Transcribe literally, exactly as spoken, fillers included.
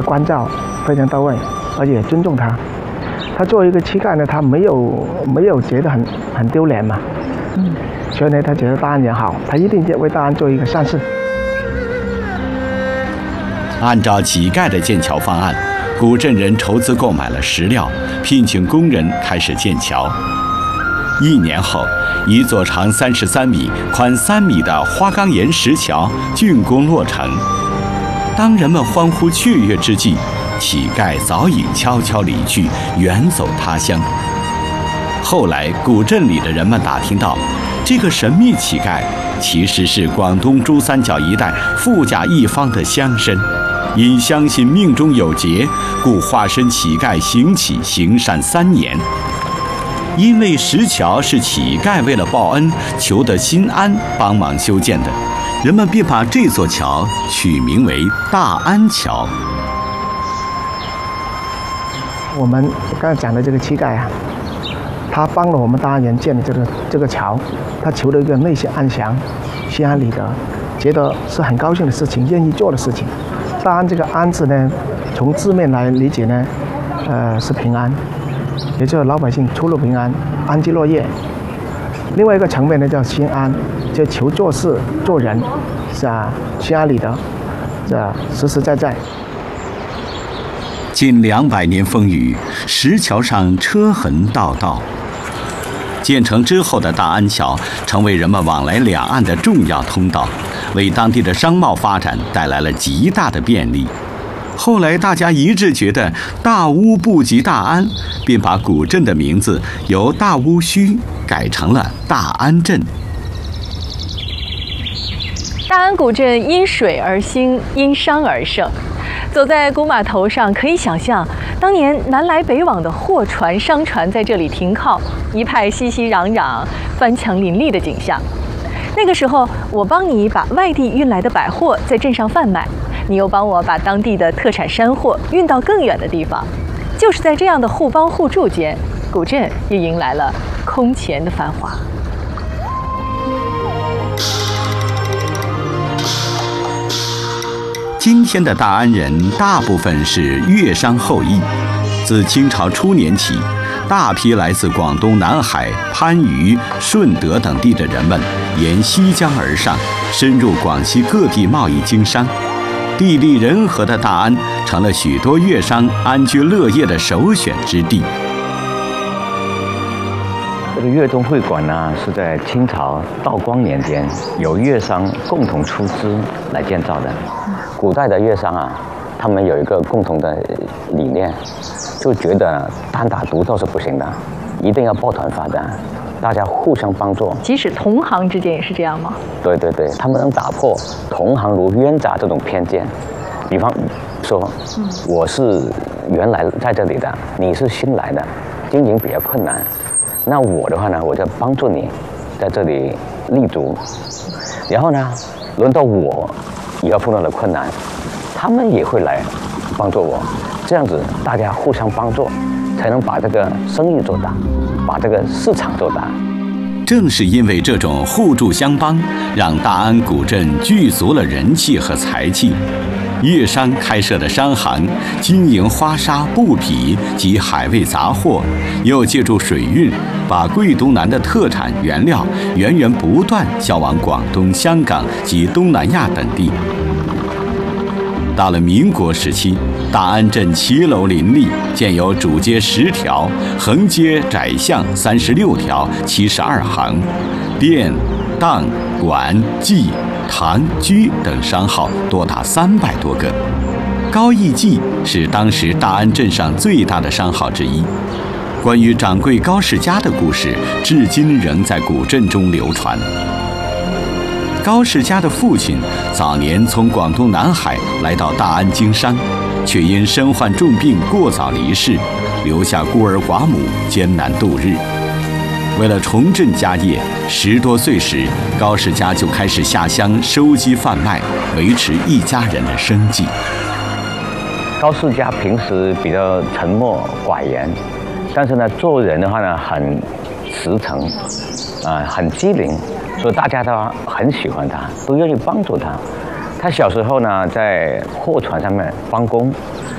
关照非常到位，而且尊重他。他作为一个乞丐呢，他没有没有觉得很很丢脸嘛，嗯，所以呢，他觉得大安人好，他一定为大安做一个善事。 按照乞丐的建桥方案，古镇人筹资购买了石料，聘请工人开始建桥。一年后，一座长三十三米、宽三米的花岗岩石桥竣工落成。当人们欢呼雀跃之际，乞丐早已悄悄离去，远走他乡。后来，古镇里的人们打听到，这个神秘乞丐其实是广东珠三角一带富甲一方的乡绅，因相信命中有劫，故化身乞丐行乞行善三年。因为石桥是乞丐为了报恩求得心安帮忙修建的，人们便把这座桥取名为大安桥。 我们刚才讲的这个乞丐啊，他帮了我们大安人建的这个这个桥，他求了一个内心安详、心安理得，觉得是很高兴的事情，愿意做的事情。大安这个安字呢，从字面来理解呢，呃是平安，也就是老百姓出入平安，安居乐业。另外一个层面呢叫心安，就求做事做人是啊，心安理得，是啊，实实在在。 近两百年风雨，石桥上车痕道道。建成之后的大安桥成为人们往来两岸的重要通道，为当地的商贸发展带来了极大的便利。后来大家一致觉得大巫不及大安，便把古镇的名字由大巫墟改成了大安镇。 大安古镇因水而兴，因商而盛。走在古码头上，可以想象当年南来北往的货船、商船在这里停靠，一派熙熙攘攘、翻墙林立的景象。那个时候，我帮你把外地运来的百货在镇上贩卖，你又帮我把当地的特产山货运到更远的地方。就是在这样的互帮互助间，古镇也迎来了空前的繁华。 今天的大安人大部分是粤商后裔，自清朝初年起，大批来自广东南海、番禺、顺德等地的人们沿西江而上，深入广西各地贸易经商。地利人和的大安成了许多粤商安居乐业的首选之地。 这个粤东会馆呢，是在清朝道光年间由粤商共同出资来建造的。古代的粤商啊，他们有一个共同的理念，就觉得单打独斗是不行的，一定要抱团发展，大家互相帮助。 即使同行之间也是这样吗？ 对对对，他们能打破同行如冤家这种偏见。比方说，嗯、我是原来在这里的，你是新来的，经营比较困难，那我的话呢，我就帮助你在这里立足。然后呢，轮到我以后碰到了困难，他们也会来帮助我，这样子大家互相帮助，才能把这个生意做大，把这个市场做大。 正是因为这种互助相帮，让大安古镇具足了人气和财气。粤商开设的商行经营花纱、布匹及海味杂货，又借助水运，把贵东南的特产原料源源不断销往广东、香港及东南亚等地。到了民国时期，大安镇骑楼林立，建有主街十条，横街窄巷三十六条，七十二行，店、档、馆、记、堂、居等商号多达三百多个。高义记是当时大安镇上最大的商号之一。关于掌柜高世家的故事，至今仍在古镇中流传。高世家的父亲早年从广东南海来到大安经商，却因身患重病过早离世，留下孤儿寡母艰难度日。为了重振家业，十多岁时，高世家就开始下乡收集贩卖，维持一家人的生计。 高世家平时比较沉默寡言，但是呢，做人的话呢，很实诚，啊、呃，很机灵。所以大家都很喜欢他，都愿意帮助他。他小时候呢，在货船上面帮工，